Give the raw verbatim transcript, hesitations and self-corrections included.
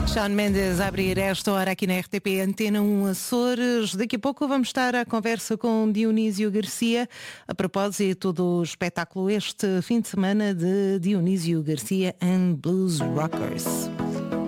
Shawn Mendes a abrir esta hora aqui na R T P Antena um Açores. Daqui a pouco vamos estar à conversa com Dionísio Garcia a propósito do espetáculo este fim de semana de Dionísio Garcia and Blues Rockers.